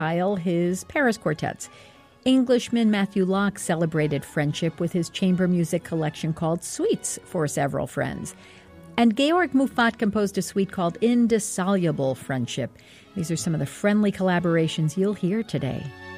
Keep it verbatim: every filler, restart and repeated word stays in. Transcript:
style his Paris quartets. Englishman Matthew Locke celebrated friendship with his chamber music collection called Suites for Several Friends. And Georg Muffat composed a suite called Indissoluble Friendship. These are some of the friendly collaborations you'll hear today.